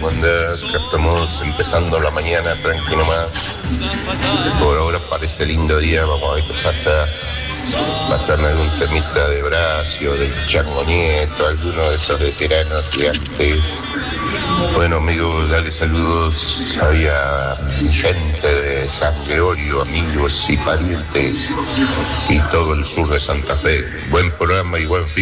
¿cómo andás? Acá estamos empezando la mañana, tranquilo más. Por ahora parece lindo día, vamos a ver qué pasa. Pasarme algún temita de Brasil, del Chango Nieto, alguno de esos veteranos de antes. Bueno, amigos, dale saludos ahí a mi gente de San Gregorio, amigos y parientes y todo el sur de Santa Fe. Buen programa y buen fin.